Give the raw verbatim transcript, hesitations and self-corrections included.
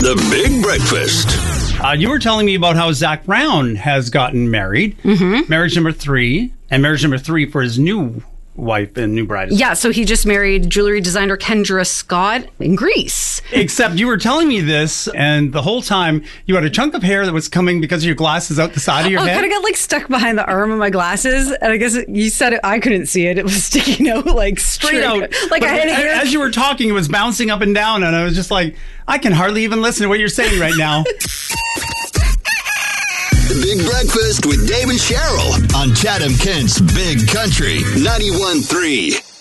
The Big Breakfast. Uh, you were telling me about how Zach Brown has gotten married. Mm-hmm. Marriage number three. And marriage number three for his new wife and new bride. Yeah, so he just married jewelry designer Kendra Scott in Greece. Except you were telling me this, and the whole time you had a chunk of hair that was coming because of your glasses out the side of your oh, head. It kind of got like stuck behind the arm of my glasses, and I guess it, you said it, I couldn't see it. It was sticking out like straight out. Like but I had hair. As you were talking, it was bouncing up and down, and I was just like, I can hardly even listen to what you're saying right now. The Big Breakfast with Dave and Cheryl on Chatham Kent's Big Country ninety-one point three.